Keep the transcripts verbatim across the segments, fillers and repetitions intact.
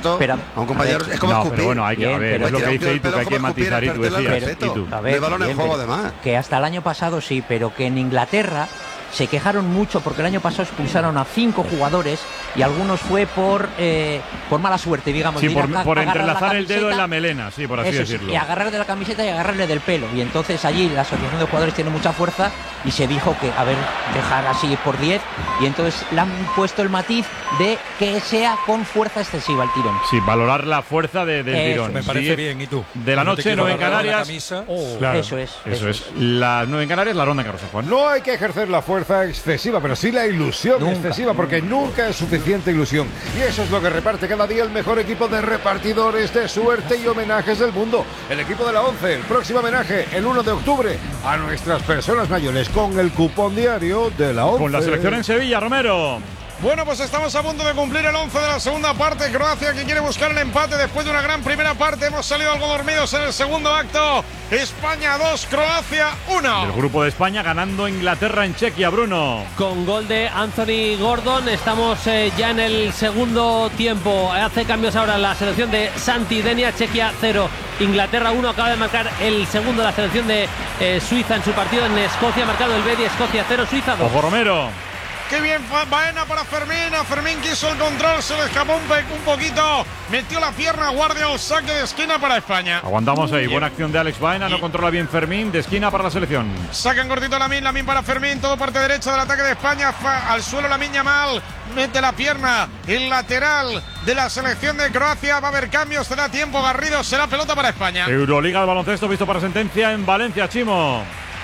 respeto pero, a un compañero ver, es como no, escupir. pero bueno, hay que Bien, a ver, pero es lo que tirar dice un Itu, que pelo hay que como escupir, matizar, y tú perderle el decías, respeto. Itu. A ver, El balón en bien, juego, pero- además. Que hasta el año pasado sí, pero que en Inglaterra se quejaron mucho porque el año pasado expulsaron a cinco jugadores y algunos fue por eh, por mala suerte, digamos. Sí, de ir por, a- por agarrar entrelazar la el dedo en camiseta. la melena, sí, por así Eso es, decirlo. y agarrarle de la camiseta y agarrarle del pelo. Y entonces allí la asociación de jugadores tiene mucha fuerza y se dijo que, a ver, dejar así por diez. Y entonces le han puesto el matiz de que sea con fuerza excesiva el tirón. Sí, valorar la fuerza de, del Eso tirón. Me parece Sí, bien, ¿y tú? De la No te noche, quiero nueve en agarrar la Canarias. camisa. Oh, Claro. Eso es. Eso es. Las nueve en Canarias, la ronda en Carlos Juan. No hay que ejercer la fuerza excesiva, pero sí la ilusión Nunca. excesiva, porque nunca es suficiente ilusión. Y eso es lo que reparte cada día el mejor equipo de repartidores de suerte y homenajes del mundo. El equipo de la once, el próximo homenaje, el uno de octubre, a nuestras personas mayores, con el cupón diario de la once. Con la selección en Sevilla, Romero. Bueno, pues estamos a punto de cumplir el once de la segunda parte. Croacia que quiere buscar el empate después de una gran primera parte. Hemos salido algo dormidos en el segundo acto. España dos, Croacia uno. El grupo de España ganando Inglaterra en Chequia, Bruno. Con gol de Anthony Gordon, estamos eh, ya en el segundo tiempo. Hace cambios ahora la selección de Santi Denia, Chequia cero, Inglaterra uno. Acaba de marcar el segundo de la selección de eh, Suiza en su partido en Escocia. Ha marcado el Bedi, Escocia cero, Suiza dos. Ojo, Romero. Qué bien, Baena para Fermín. A Fermín quiso el control, se le escapó un, pe- un poquito. Metió la pierna, guardia el saque de esquina para España. Aguantamos ahí. Bien. Buena acción de Alex Baena. No controla bien Fermín. De esquina para la selección. Sacan cortito Lamine, Lamine para Fermín, todo parte derecha del ataque de España, fa, al suelo Lamine Yamal, mete la pierna, el lateral de la selección de Croacia, va a haber cambios, será tiempo, Garrido, será pelota para España. Euroliga de baloncesto visto para sentencia en Valencia, Chimo.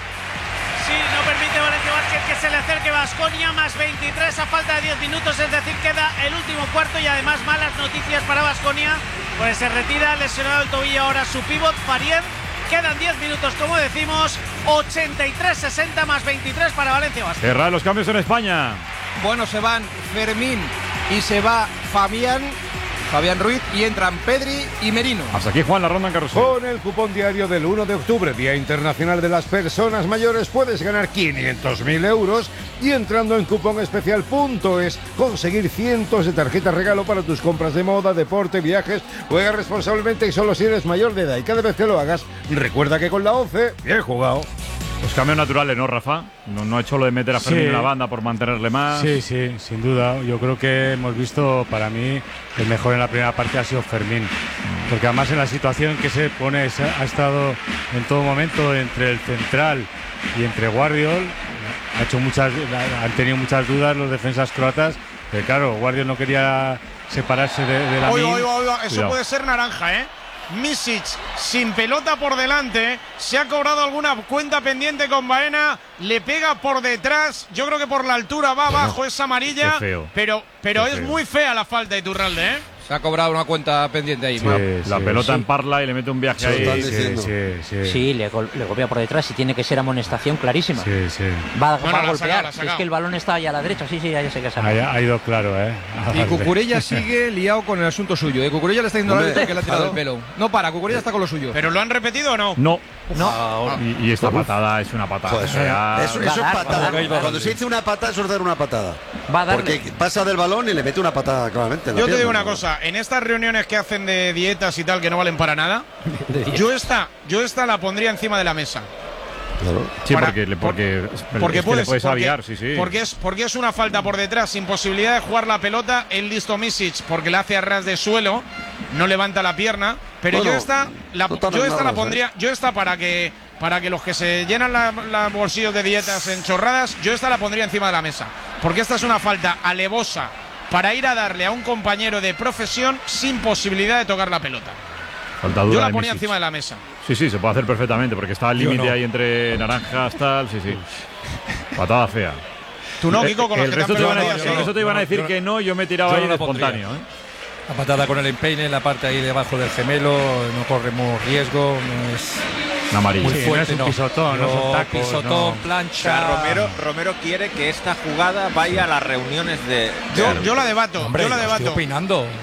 Sí, no permite Valencia Vázquez que se le acerque Baskonia, más veintitrés a falta de diez minutos, es decir, queda el último cuarto y además malas noticias para Baskonia, pues se retira lesionado el tobillo ahora su pívot, Farien. Quedan diez minutos, como decimos, ochenta y tres sesenta más veintitrés para Valencia Vázquez. Cerrar los cambios en España. Bueno, se van Fermín y se va Fabián, Fabián Ruiz, y entran Pedri y Merino. Hasta aquí, Juan, la ronda en carrusel. Con el cupón diario del uno de octubre, Día Internacional de las Personas Mayores, puedes ganar quinientos mil euros y entrando en cuponespecial punto es conseguir cientos de tarjetas regalo para tus compras de moda, deporte, viajes. Juega responsablemente y solo si eres mayor de edad. Y cada vez que lo hagas, recuerda que con la once, bien jugado. Los cambios naturales, ¿no, Rafa? No, no ha hecho lo de meter a Fermín Sí. en la banda por mantenerle más. Sí, sí, sin duda. Yo creo que hemos visto, para mí, el mejor en la primera parte ha sido Fermín. Porque además en la situación que se pone, se ha estado en todo momento entre el central y entre Guardiol. Ha hecho muchas, han tenido muchas dudas los defensas croatas. Pero claro, Guardiol no quería separarse de, de la Oiga, oiga, oiga, eso puede ser naranja, ¿eh? Misic sin pelota por delante, se ha cobrado alguna cuenta pendiente con Baena, le pega por detrás, yo creo que por la altura va Bueno, abajo, es amarilla, qué feo, pero, pero qué es feo. muy fea la falta de Iturralde, ¿eh? Se ha cobrado una cuenta pendiente ahí. Sí, La, sí, la pelota sí. en parla y le mete un viaje Se lo están ahí. diciendo. Sí, sí, sí. Sí, le, gol- le golpea por detrás y tiene que ser amonestación clarísima. Sí, sí. Va, No, no, va a la ha golpear. sacado, la ha Es sacado. que el balón está allá a la derecha. Sí, sí, ya sé que ha sacado. Ha, ha ido claro, ¿eh? Ah, Y vale. Cucurella sigue liado con el asunto suyo. ¿eh? Cucurella le está diciendo al Hombre, árbitro que le ha tirado claro. el pelo. No para, Cucurella está con lo suyo. ¿Pero lo han repetido o no? No. No. Y, y esta patada es una patada. Joder, fea. eso, Va eso a es dar, patada. va a dar. Cuando se dice una patada, eso es dar una patada. Va a darle. Porque pasa del balón y le mete una patada claramente. en la Yo te digo pierna. una cosa, en estas reuniones que hacen de dietas y tal que no valen para nada, yo esta, yo esta la pondría encima de la mesa. Claro. Sí, para- porque, le- porque, Porque es que puedes, le puedes porque- aviar, sí, sí. Porque es, porque es una falta por detrás, sin posibilidad de jugar la pelota. El listo Misic, porque la hace a ras de suelo, no levanta la pierna. Pero Bueno, yo esta, la, no tan yo esta la malos, pondría, ¿eh? yo esta para que, para que los que se llenan la, la bolsillos de dietas en chorradas, yo esta la pondría encima de la mesa. Porque esta es una falta alevosa para ir a darle a un compañero de profesión sin posibilidad de tocar la pelota. Falta dura Yo la de ponía Misic. encima de la mesa. Sí, sí, se puede hacer perfectamente porque está al Yo límite no. ahí entre naranjas, tal, sí, sí. Patada fea. Tú no, Eh, Kiko, con el los que te han resto te iban a, pegado el así. resto te iban a Yo no, decir yo no. que no, yo me he tirado Yo ahí no de la pondría. espontáneo. ¿eh? La patada con el empeine en la parte ahí debajo del gemelo, no corremos riesgo, no es Una amarilla. muy Sí, no fuerte. es un pisotón, no son tacos, pisotón, no. O plancha. sea, Romero, Romero quiere que esta jugada vaya a las reuniones de. Yo, de- yo la debato, Hombre, yo la lo estoy debato. opinando. Que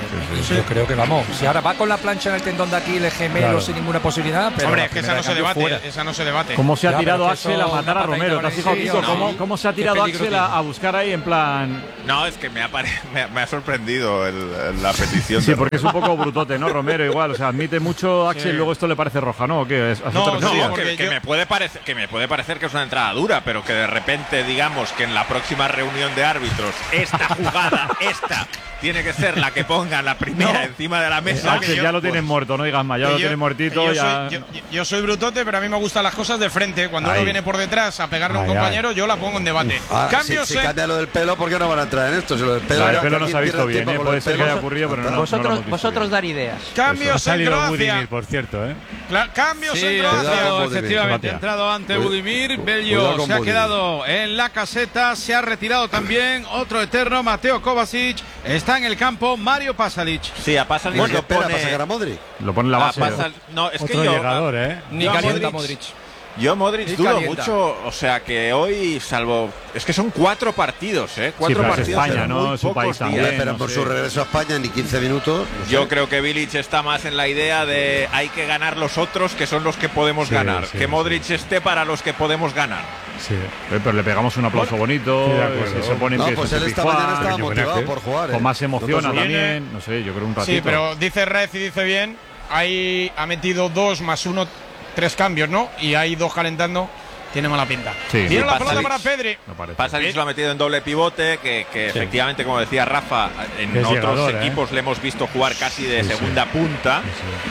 Sí, yo creo que vamos. Si ahora va con la plancha en el tendón de Aquiles, gemelo, Claro. sin ninguna posibilidad. Pero Hombre, la es que esa primera no se cambio debate. fuera. Esa no se debate. ¿Cómo se ha Ya, tirado pero es que Axel a eso, matar a una Romero? patadita ¿Te has fijado, sí, Kiko? no. ¿Cómo, ¿Cómo se ha ¿Qué tirado peligro Axel tiene? a, a buscar ahí en plan...? No, es que me ha, pare- me ha, me ha sorprendido el- la petición. Sí, de porque es un poco brutote, ¿no? Romero igual, o sea, admite mucho Axel, Sí. luego esto le parece roja, ¿no? ¿O qué? ¿A eso No, te no, referías? No, que, que yo- me puede parecer, que me puede parecer que es una entrada dura, pero que de repente digamos que en la próxima reunión de árbitros esta jugada, esta, tiene que ser la que pongan la primera No. encima de la mesa. Axel, yo- ya lo tienen pues, muerto, no digas más, ya Que lo yo- tienen muertito, que yo, ya... soy, yo, yo soy brutote, pero a mí me gustan las cosas de frente. Cuando Ahí. uno viene por detrás a pegarle a un Ay, compañero, yo la pongo en debate. Ah, Cambios si, si en- cambia lo del pelo, ¿por qué no van a entrar en esto? Si lo del pelo, La del ya pelo que no se ha alguien visto pierde bien, tiempo ¿eh? con Puede el ser que pelo. haya ocurrido, pero no, no, no lo Vosotros, hemos visto vosotros bien. dar ideas. Ha Cambios en salido Croacia. Budimir, por cierto, ¿eh? Cla- cambios Sí, en ha Croacia. entrado, Budimir. efectivamente, ha Gracias. entrado ante Cuidado- Budimir. cuidado Bello con se ha Budimir. quedado en la caseta, se ha retirado también otro eterno, Mateo Kovacic. Está en el campo Mario Pasalic. Sí, a Pasalic Bueno, lo espera pone. para sacar a Modric. Lo pone en la a base. Pasal- no, es que Otro yo. llegador, ¿eh? Ni Yo a calienta Modric- Modric. Yo Modric Ni dudo calienta. mucho, o sea que hoy, salvo. Es que son cuatro partidos, ¿eh? Cuatro pero es partidos. España, en ¿no? muy Es su pocos país días. también. Pero no por sé. su regreso a España, ni quince minutos. no sé. Yo creo que Bilic está más en la idea de hay que ganar los otros que son los que podemos Sí, ganar. sí, que sí. Modric esté para los que podemos ganar. Sí. Eh, Pero le pegamos un aplauso bonito, Sí, de acuerdo. se, se pone en No, pie, pues se él esta Pizjuán, mañana estaba pequeño motivado homenaje. por jugar. con ¿eh? más emociona No pasó nada. también, no sé, yo creo un ratito. Sí, pero dice Rez y dice bien. Ahí ha metido dos más uno, tres cambios, ¿no? Y hay dos calentando. Tiene mala pinta. Sí, Tiene sí, la Pasalic. pelota para Pedri. No parece. Pasalic lo ha metido en doble pivote, que, que efectivamente, como decía Rafa, en Es otros llegador, ¿eh? equipos le hemos visto jugar casi de Sí, sí. segunda punta.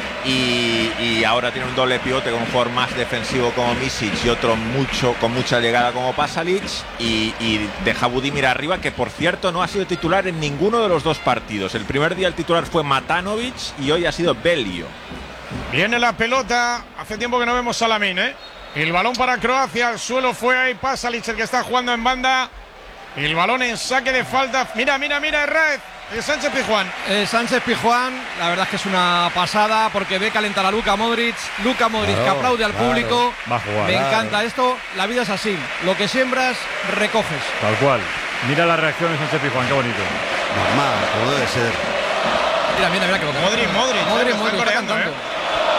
Y, y ahora tiene un doble pivote con un jugador más defensivo como Misic y otro mucho con mucha llegada como Pasalic. Y, y deja a Budimir arriba, que por cierto no ha sido titular en ninguno de los dos partidos. El primer día el titular fue Matanovic y hoy ha sido Belio. Viene la pelota. Hace tiempo que no vemos a Lamine, ¿eh? El balón para Croacia. El suelo fue ahí. Pasalic, el que está jugando en banda. El balón en saque de falta. Mira, mira, mira, Herrez. El Sánchez Pizjuán. Eh, Sánchez Pizjuán, la verdad es que es una pasada porque ve calentar a Luka Modric. Luka Modric Claro, que aplaude al claro. público. Va a jugar. Me Claro. encanta esto. La vida es así. Lo que siembras, recoges. Tal cual. Mira la reacción de Sánchez Pizjuán, qué bonito. Normal, como debe ser. Mira, mira, mira que lo que Modric, Modric. Modric, Lo están Modric, está coreando, cantando. ¿eh?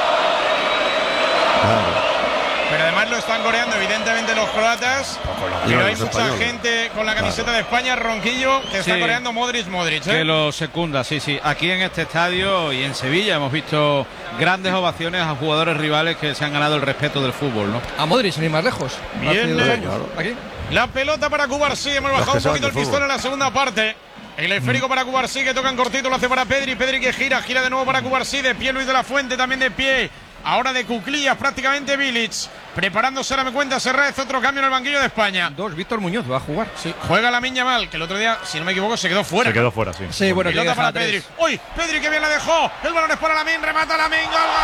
Claro. Pero además lo están coreando, evidentemente, los croatas. Pero hay los mucha españoles. gente con la camiseta de España, Ronquillo, que está Sí. coreando Modric, Modric. ¿eh? Que lo secunda, sí, sí. Aquí en este estadio y en Sevilla hemos visto grandes ovaciones a jugadores rivales que se han ganado el respeto del fútbol, ¿no? A Modric, sin ir más lejos. Bien, Hace dos eh. años. Aquí. La pelota para Cubarsí, hemos bajado que un saben poquito de el pistón fútbol. en la segunda parte. El esférico para Cubarsí, que toca en cortito, lo hace para Pedri. Pedri que gira, gira de nuevo para Cubarsí. De pie Luis de la Fuente, también de pie. Ahora de cuclillas prácticamente Bilic. Preparándose, ahora me cuenta Serrez, otro cambio en el banquillo de España. Dos, Víctor Muñoz va a jugar. Sí, juega la Miña Mal, que el otro día, si no me equivoco, se quedó fuera. Se quedó fuera, sí. Sí, bueno, Pelota llega para a tres. Pedri. ¡Uy! Pedri que bien la dejó. El balón es para Lamin, remata Lamin. ¡Gol!